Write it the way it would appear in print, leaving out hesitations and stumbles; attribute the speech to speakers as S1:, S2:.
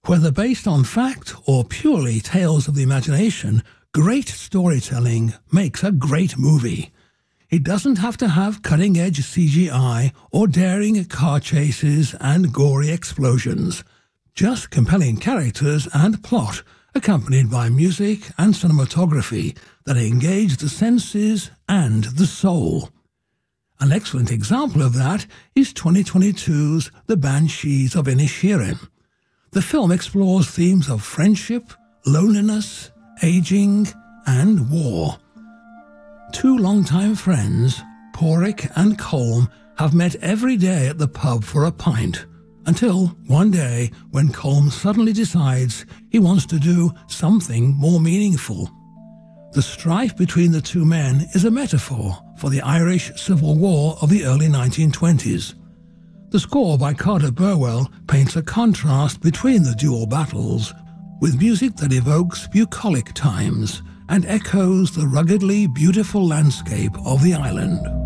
S1: Whether based on fact or purely tales of the imagination, great storytelling makes a great movie. It doesn't have to have cutting-edge CGI or daring car chases and gory explosions. Just compelling characters and plot, accompanied by music and cinematography that engage the senses and the soul. An excellent example of that is 2022's The Banshees of Inisherin. The film explores themes of friendship, loneliness, aging, and war. Two longtime friends, Porrick and Colm, have met every day at the pub for a pint, until one day when Colm suddenly decides he wants to do something more meaningful. The strife between the two men is a metaphor for the Irish Civil War of the early 1920s. The score by Carter Burwell paints a contrast between the dual battles, with music that evokes bucolic times and echoes the ruggedly beautiful landscape of the island.